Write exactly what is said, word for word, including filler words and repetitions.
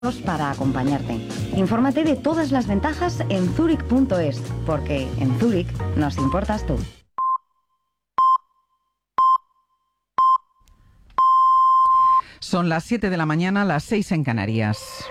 para acompañarte. Infórmate de todas las ventajas en Zurich punto es, porque en Zurich nos importas tú. Son las siete de la mañana, las seis en Canarias.